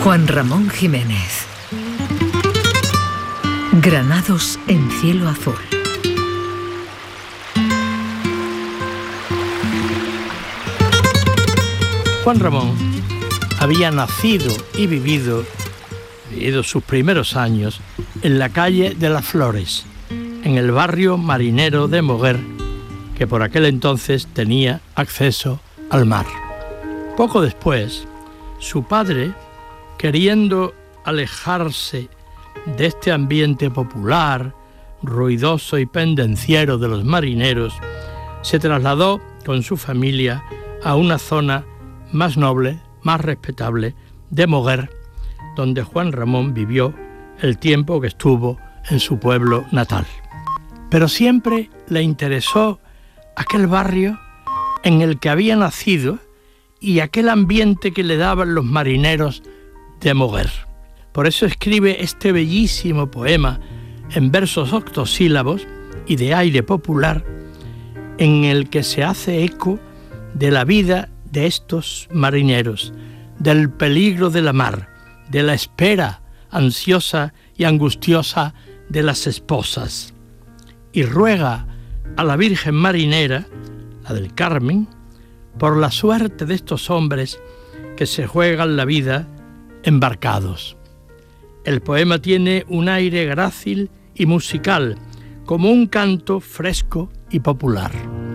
Juan Ramón Jiménez. Granados en cielo azul. Juan Ramón había nacido y vivido sus primeros años en la calle de las Flores, en el barrio marinero de Moguer, que por aquel entonces tenía acceso al mar. Poco después, su padre, queriendo alejarse de este ambiente popular, ruidoso y pendenciero de los marineros, se trasladó con su familia a una zona más noble, más respetable de Moguer, donde Juan Ramón vivió el tiempo que estuvo en su pueblo natal. Pero siempre le interesó aquel barrio en el que había nacido y aquel ambiente que le daban los marineros de Moguer. Por eso escribe este bellísimo poema en versos octosílabos y de aire popular, en el que se hace eco de la vida de estos marineros, del peligro de la mar, de la espera ansiosa y angustiosa de las esposas, y ruega a la Virgen marinera, la del Carmen, por la suerte de estos hombres que se juegan la vida embarcados. El poema tiene un aire grácil y musical, como un canto fresco y popular.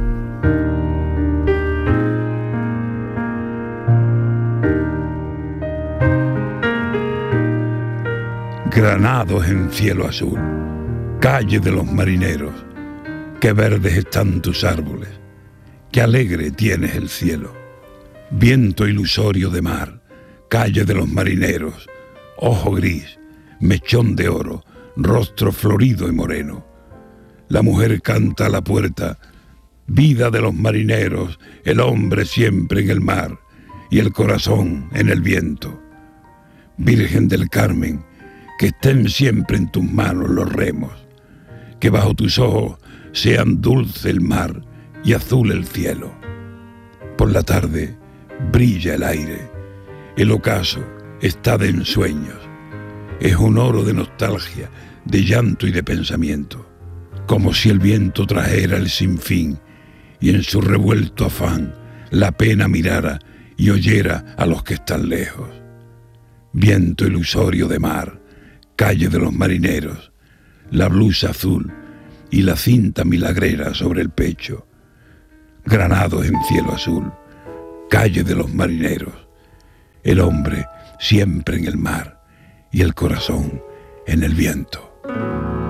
Granados en cielo azul, calle de los marineros, qué verdes están tus árboles, qué alegre tienes el cielo. Viento ilusorio de mar, calle de los marineros, ojo gris, mechón de oro, rostro florido y moreno. La mujer canta a la puerta, vida de los marineros, el hombre siempre en el mar y el corazón en el viento. Virgen del Carmen, que estén siempre en tus manos los remos, que bajo tus ojos sean dulce el mar y azul el cielo. Por la tarde brilla el aire, el ocaso está de ensueños, es un oro de nostalgia, de llanto y de pensamiento, como si el viento trajera el sinfín y en su revuelto afán la pena mirara y oyera a los que están lejos. Viento ilusorio de mar, calle de los marineros, la blusa azul y la cinta milagrera sobre el pecho. Granados en cielo azul, calle de los marineros, el hombre siempre en el mar y el corazón en el viento.